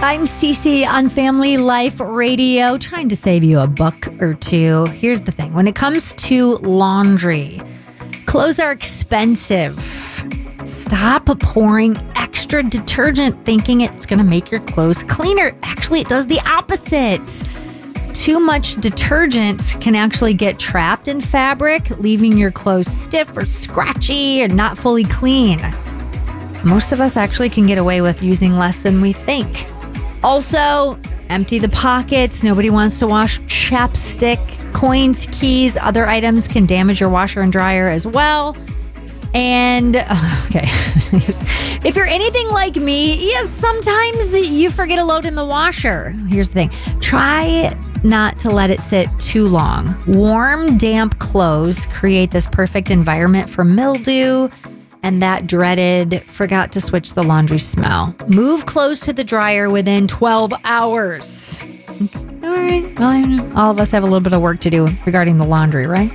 I'm Cece on Family Life Radio, trying to save you a buck or two. Here's the thing. When it comes to laundry, clothes are expensive. Stop pouring extra detergent thinking it's going to make your clothes cleaner. Actually, it does the opposite. Too much detergent can actually get trapped in fabric, leaving your clothes stiff or scratchy and not fully clean. Most of us actually can get away with using less than we think. Also, empty the pockets. Nobody wants to wash chapstick. Coins, keys, other items can damage your washer and dryer as well. And, okay, if you're anything like me, yes, sometimes you forget a load in the washer. Here's the thing. Try not to let it sit too long. Warm, damp clothes create this perfect environment for mildew and that dreaded forgot to switch the laundry smell. Move clothes to the dryer within 12 hours. All right. Well, all of us have a little bit of work to do regarding the laundry, right?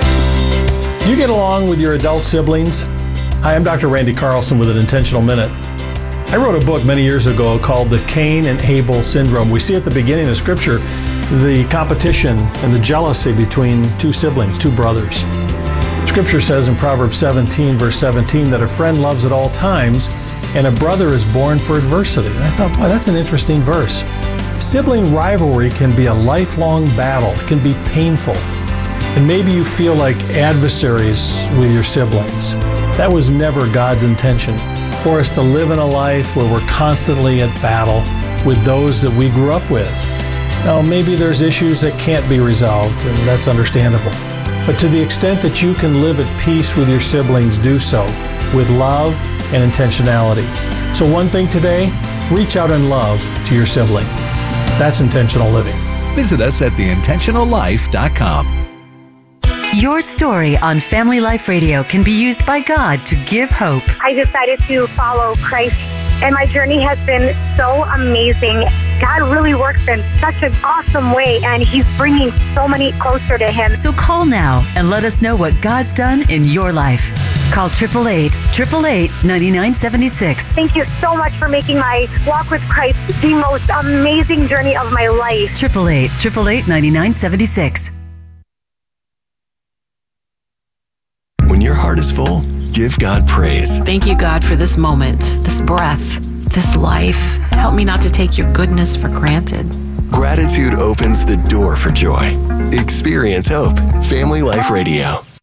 You get along with your adult siblings? Hi, I'm Dr. Randy Carlson with an Intentional Minute. I wrote a book many years ago called The Cain and Abel Syndrome. We see at the beginning of Scripture the competition and the jealousy between two siblings, two brothers. Scripture says in Proverbs 17, verse 17, that a friend loves at all times and a brother is born for adversity. And I thought, boy, that's an interesting verse. Sibling rivalry can be a lifelong battle. It can be painful. And maybe you feel like adversaries with your siblings. That was never God's intention, for us to live in a life where we're constantly at battle with those that we grew up with. Now, maybe there's issues that can't be resolved, and that's understandable. But to the extent that you can live at peace with your siblings, do so with love and intentionality. So one thing today, reach out in love to your sibling. That's intentional living. Visit us at theintentionallife.com. Your story on Family Life Radio can be used by God to give hope. I decided to follow Christ, and my journey has been so amazing. God really works in such an awesome way, and He's bringing so many closer to Him. So call now and let us know what God's done in your life. Call 888-888-9976. Thank you so much for making my walk with Christ the most amazing journey of my life. 888-888-9976. When your heart is full, give God praise. Thank you, God, for this moment, this breath, this life. Help me not to take your goodness for granted. Gratitude opens the door for joy. Experience hope. Family Life Radio.